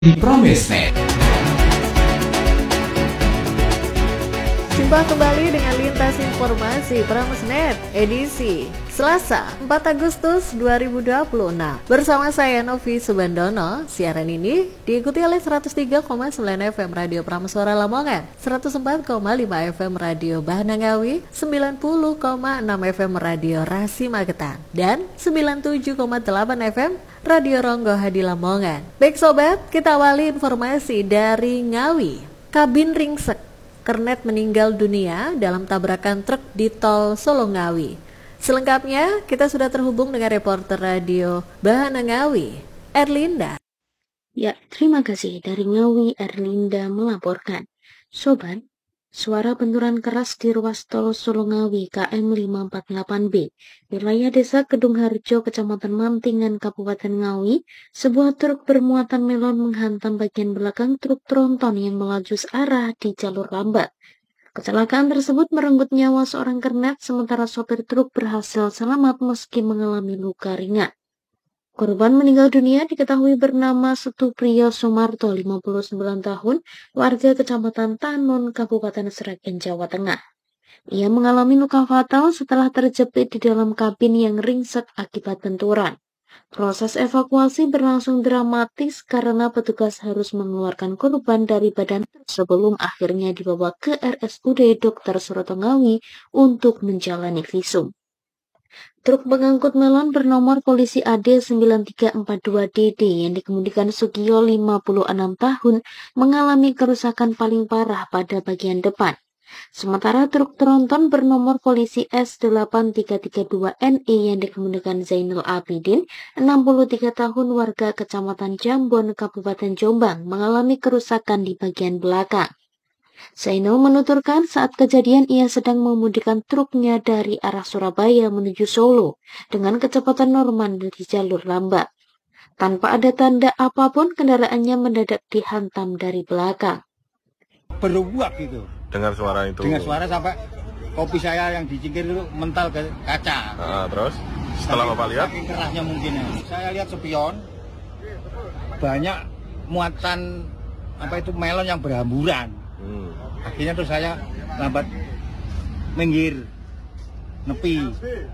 di Pramesnet. Jumpa kembali dengan Lintas Informasi Pramesnet edisi Selasa 4 Agustus 2026. Bersama saya Novi Subandono. Siaran ini diikuti oleh 103,9 FM Radio Prameswara Lamongan, 104,5 FM Radio Bahanangawi, 90,6 FM Radio Rasi Magetan, dan 97,8 FM Radio Ronggo Hadi Lamongan. Baik sobat, kita awali informasi dari Ngawi. Kabin ringsek, kernet meninggal dunia dalam tabrakan truk di tol Solo Ngawi. Selengkapnya kita sudah terhubung dengan reporter radio Bahanangawi, Erlinda. Ya, terima kasih. Dari Ngawi, Erlinda melaporkan. Sobat, suara benturan keras di ruas tol Solo Ngawi KM 548B, wilayah desa Kedung Harjo, Kecamatan Mantingan, Kabupaten Ngawi. Sebuah truk bermuatan melon menghantam bagian belakang truk tronton yang melaju searah di jalur lambat. Kecelakaan tersebut merenggut nyawa seorang kernet, sementara sopir truk berhasil selamat meski mengalami luka ringan. Korban meninggal dunia diketahui bernama Setupriyo Sumarto, 59 tahun, warga Kecamatan Tanon, Kabupaten Sragen, Jawa Tengah. Ia mengalami luka fatal setelah terjepit di dalam kabin yang ringsek akibat benturan. Proses evakuasi berlangsung dramatis karena petugas harus mengeluarkan korban dari badan sebelum akhirnya dibawa ke RSUD Dr. Suroto Ngawi untuk menjalani visum. Truk pengangkut melon bernomor polisi AD 9342DD yang dikemudikan Sugiyo, 56 tahun, mengalami kerusakan paling parah pada bagian depan. Sementara truk tronton bernomor polisi S8332NE yang dikemudikan Zainul Abidin, 63 tahun, warga Kecamatan Jambon, Kabupaten Jombang, mengalami kerusakan di bagian belakang. Zainul menuturkan saat kejadian ia sedang memudikan truknya dari arah Surabaya menuju Solo dengan kecepatan normal di jalur lambat. Tanpa ada tanda apapun, kendaraannya mendadak dihantam dari belakang. Beruap gitu. Dengar suara itu? Dengar suara sampai kopi saya yang dicingkir itu mental ke kaca. Terus setelah Bapak lihat? Saking kerasnya mungkin ya. Saya lihat spion, banyak muatan melon yang berhamburan. Akhirnya terus saya lambat minggir, nepi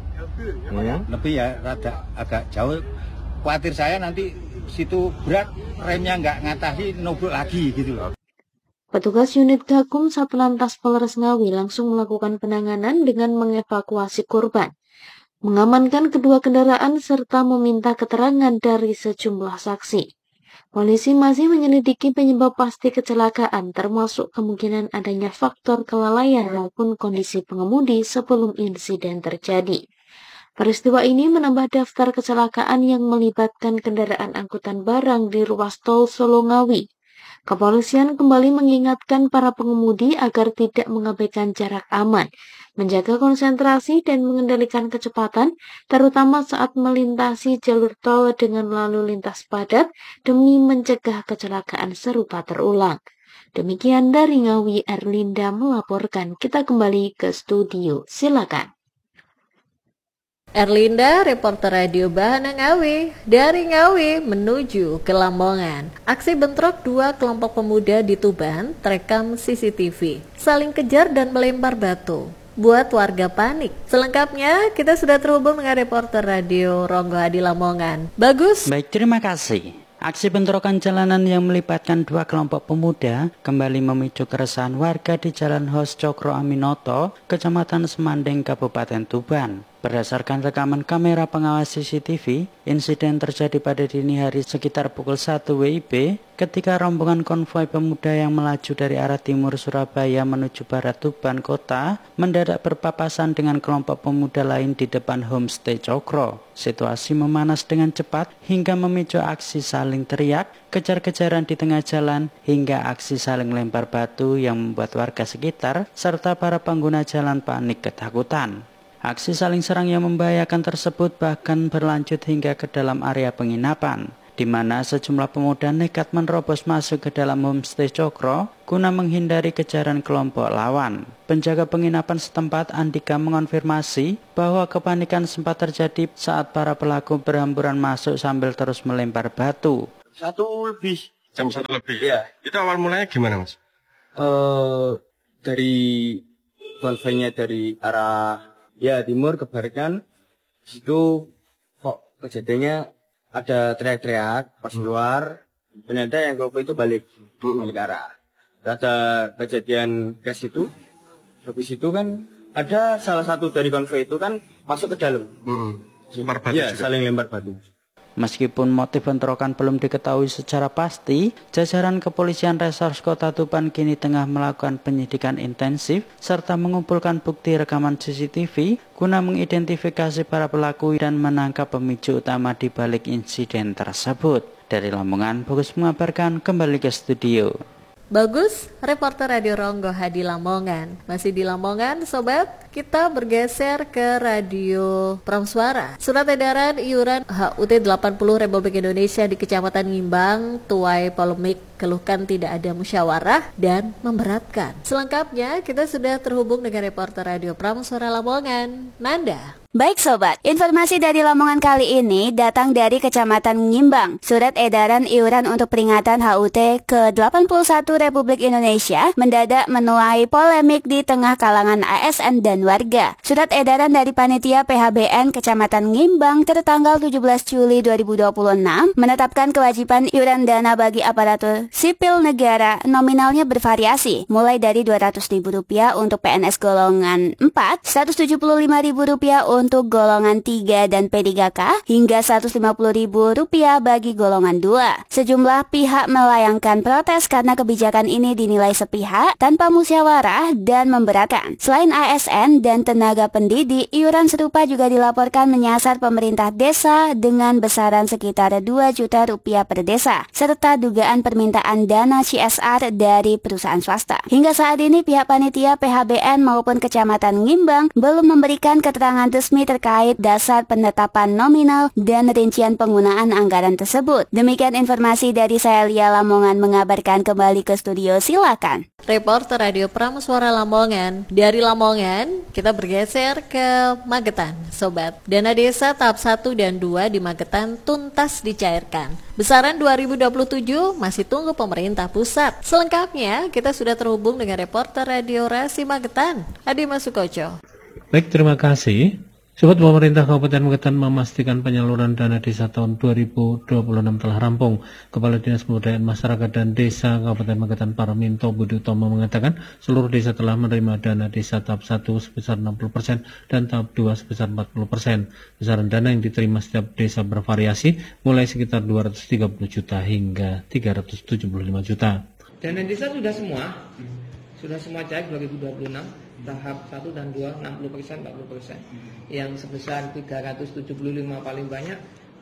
ya, rada agak jauh. Khawatir saya nanti situ berat, remnya nggak ngatasi, nobrak lagi gitu loh. Petugas unit Gakum Satlantas Polres Ngawi langsung melakukan penanganan dengan mengevakuasi korban, mengamankan kedua kendaraan serta meminta keterangan dari sejumlah saksi. Polisi masih menyelidiki penyebab pasti kecelakaan, termasuk kemungkinan adanya faktor kelalaian maupun kondisi pengemudi sebelum insiden terjadi. Peristiwa ini menambah daftar kecelakaan yang melibatkan kendaraan angkutan barang di ruas tol Solo Ngawi. Kepolisian kembali mengingatkan para pengemudi agar tidak mengabaikan jarak aman, menjaga konsentrasi dan mengendalikan kecepatan, terutama saat melintasi jalur tol dengan lalu lintas padat demi mencegah kecelakaan serupa terulang. Demikian dari Ngawi, Erlinda melaporkan. Kita kembali ke studio, silakan. Erlinda, reporter radio Bahanangawi. Dari Ngawi menuju ke Lamongan. Aksi bentrok dua kelompok pemuda di Tuban terekam CCTV. Saling kejar dan melempar batu, buat warga panik. Selengkapnya kita sudah terhubung dengan reporter radio Ronggo Hadi Lamongan. Bagus. Baik, terima kasih. Aksi bentrokan jalanan yang melibatkan dua kelompok pemuda kembali memicu keresahan warga di Jalan Hos Cokro Aminoto, Kecamatan Semanding, Kabupaten Tuban. Berdasarkan rekaman kamera pengawas CCTV, insiden terjadi pada dini hari sekitar pukul 1 WIB ketika rombongan konvoi pemuda yang melaju dari arah timur Surabaya menuju barat Tuban kota mendadak berpapasan dengan kelompok pemuda lain di depan homestay Cokro. Situasi memanas dengan cepat hingga memicu aksi saling teriak, kejar-kejaran di tengah jalan, hingga aksi saling lempar batu yang membuat warga sekitar serta para pengguna jalan panik ketakutan. Aksi saling serang yang membahayakan tersebut bahkan berlanjut hingga ke dalam area penginapan, di mana sejumlah pemuda nekat menerobos masuk ke dalam homestay Cokro guna menghindari kejaran kelompok lawan. Penjaga penginapan setempat, Andika, mengonfirmasi bahwa kepanikan sempat terjadi saat para pelaku berhamburan masuk sambil terus melempar batu. Satu lebih Jam 1 lebih? Iya. Itu awal mulanya gimana, Mas? Dari konvoynya dari arah timur ke barat kan, situ kok kejadiannya ada teriak-teriak pas keluar, ternyata yang konvoy itu balik arah. Ada kejadian gas itu, habis itu kan ada salah satu dari konvoy itu kan masuk ke dalam. Lempar batu juga? Saling lempar batu. Meskipun motif bentrokan belum diketahui secara pasti, jajaran kepolisian Resors Kota Tuban kini tengah melakukan penyidikan intensif serta mengumpulkan bukti rekaman CCTV guna mengidentifikasi para pelaku dan menangkap pemicu utama di balik insiden tersebut. Dari Lamongan, Bagus mengabarkan, kembali ke studio. Bagus, reporter Radio Ronggo Hadi Lamongan. Masih di Lamongan, sobat, kita bergeser ke Radio Pramsuara. Surat edaran iuran HUT 80 Republik Indonesia di Kecamatan Ngimbang tuai polemik, keluhkan tidak ada musyawarah dan memberatkan. Selengkapnya kita sudah terhubung dengan reporter Radio Pramsuara Lamongan, Nanda. Baik sobat, informasi dari Lamongan kali ini datang dari Kecamatan Ngimbang. Surat edaran iuran untuk peringatan HUT ke-81 Republik Indonesia mendadak menuai polemik di tengah kalangan ASN dan warga. Surat edaran dari Panitia PHBN Kecamatan Ngimbang tertanggal 17 Juli 2026 menetapkan kewajiban iuran dana bagi aparatur sipil negara nominalnya bervariasi, mulai dari Rp200.000 untuk PNS golongan 4, Rp175.000 untuk golongan 3 dan P3K, hingga Rp150.000 bagi golongan 2. Sejumlah pihak melayangkan protes karena kebijakan ini dinilai sepihak, tanpa musyawarah dan memberatkan. Selain ASN dan tenaga pendidik, iuran serupa juga dilaporkan menyasar pemerintah desa dengan besaran sekitar Rp2 juta per desa, serta dugaan permintaan dana CSR dari perusahaan swasta. Hingga saat ini pihak panitia PHBN maupun Kecamatan Ngimbang belum memberikan keterangan resmi terkait dasar penetapan nominal dan rincian penggunaan anggaran tersebut. Demikian informasi dari saya, Lia Lamongan, mengabarkan. Kembali ke studio, silakan. Reporter Radio Pramsuara Lamongan. Dari Lamongan, kita bergeser ke Magetan. Sobat, dana desa tahap 1 dan 2 di Magetan tuntas dicairkan. Besaran 2027 masih tunggu pemerintah pusat. Selengkapnya, kita sudah terhubung dengan reporter Radio Rasi Magetan, Adi Masukoco. Baik, terima kasih. Sobat, pemerintah Kabupaten Magetan memastikan penyaluran dana desa tahun 2026 telah rampung. Kepala Dinas Pemberdayaan Masyarakat dan Desa Kabupaten Magetan Paraminto Budi Utomo mengatakan seluruh desa telah menerima dana desa tahap 1 sebesar 60% dan tahap 2 sebesar 40%. Besaran dana yang diterima setiap desa bervariasi mulai sekitar 230 juta hingga 375 juta. Dana desa sudah semua cair 2026. Tahap 1 dan 2 60%, 40%. Yang sebesar 375 paling banyak,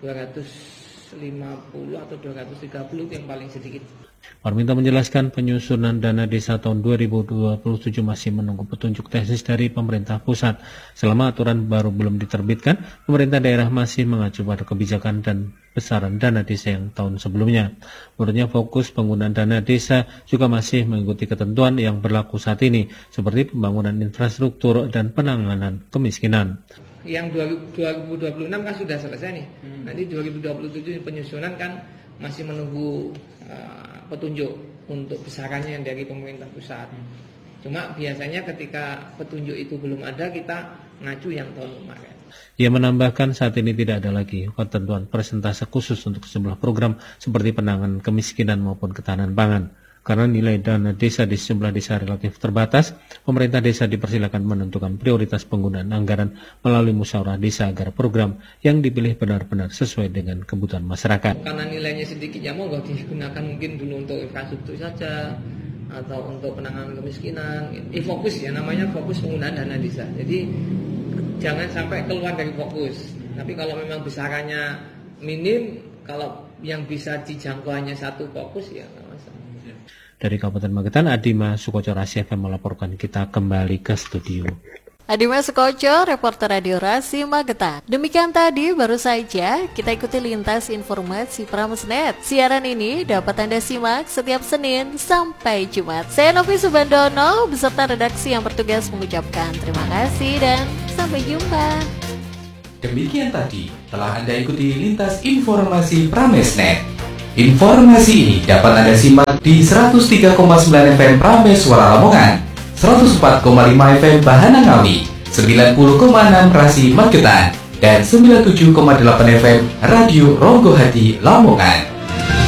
250 atau 230 yang paling sedikit. Parminto menjelaskan penyusunan dana desa tahun 2027 masih menunggu petunjuk teknis dari pemerintah pusat. Selama aturan baru belum diterbitkan, pemerintah daerah masih mengacu pada kebijakan dan besaran dana desa yang tahun sebelumnya. Menurutnya fokus penggunaan dana desa juga masih mengikuti ketentuan yang berlaku saat ini, seperti pembangunan infrastruktur dan penanganan kemiskinan. Yang 2026 kan sudah selesai nih. Nanti 2027 penyusunan kan masih menunggu petunjuk untuk besarannya dari pemerintah pusat. Cuma biasanya ketika petunjuk itu belum ada, kita ngacu yang tahun kemarin. Ia menambahkan saat ini tidak ada lagi ketentuan persentase khusus untuk sejumlah program seperti penanganan kemiskinan maupun ketahanan pangan. Karena nilai dana desa di sejumlah desa relatif terbatas, pemerintah desa dipersilakan menentukan prioritas penggunaan anggaran melalui musyawarah desa agar program yang dipilih benar-benar sesuai dengan kebutuhan masyarakat. Karena nilainya sedikit, ya mau nggak digunakan mungkin dulu untuk infrastruktur saja atau untuk penanganan kemiskinan. Fokus ya, namanya fokus penggunaan dana desa. Jadi jangan sampai keluar dari fokus. Tapi kalau memang besarannya minim, kalau yang bisa dijangkau hanya satu fokus, ya nggak masalah. Dari Kabupaten Magetan, Adi Masukoco, Rasi FM melaporkan. Kita kembali ke studio. Adi Masukoco, reporter Radio Rasi Magetan. Demikian tadi baru saja kita ikuti lintas informasi Pramesnet. Siaran ini dapat Anda simak setiap Senin sampai Jumat. Saya Novi Subandono beserta redaksi yang bertugas mengucapkan terima kasih dan sampai jumpa. Demikian tadi telah Anda ikuti lintas informasi Pramesnet. Informasi ini dapat Anda simak di 103,9 FM Prame Suara Lamongan, 104,5 FM Bahana Ngawi, 90,6 Rasi Magetan, dan 97,8 FM Radio Ronggo Hati Lamongan.